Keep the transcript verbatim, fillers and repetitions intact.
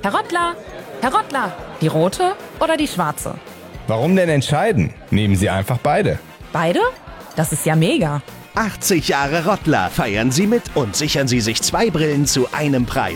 Herr Rottler, Herr Rottler, die rote oder die schwarze? Warum denn entscheiden? Nehmen Sie einfach beide. Beide? Das ist ja mega. achtzig Jahre Rottler. Feiern Sie mit und sichern Sie sich zwei Brillen zu einem Preis.